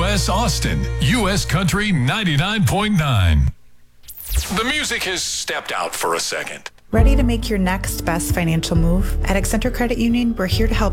KMOS Austin, U.S. Country 99.9. The music has stepped out for a second. Ready to make your next best financial move? At Accenture Credit Union, we're here to help